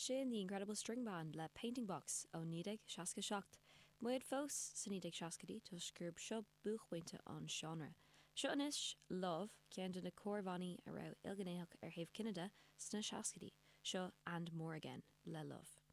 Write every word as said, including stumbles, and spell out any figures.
sin the Incredible String Band le Painting Box ó nídig seaca seacht. Muid fós san nídig seacadí tus gurb seo buchhainte an genre. Seo anis Love cean na cóirmhaí a rah ilganéach ar thaobh Canada sna seacadí. Seo And More Again le Love.